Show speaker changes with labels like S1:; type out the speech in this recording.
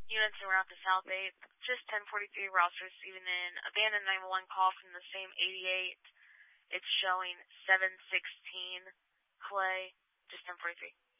S1: Units en route to South 8th. Just 1043 we're also receiving an abandoned 911 call from the same 88. It's showing 716 Clay. Just 1043.